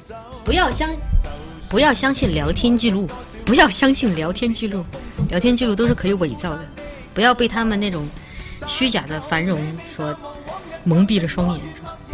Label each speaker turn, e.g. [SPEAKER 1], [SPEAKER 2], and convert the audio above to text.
[SPEAKER 1] 不要相信聊天记录，不要相信聊天记录，聊天记录都是可以伪造的，不要被他们那种虚假的繁荣所蒙蔽了双眼。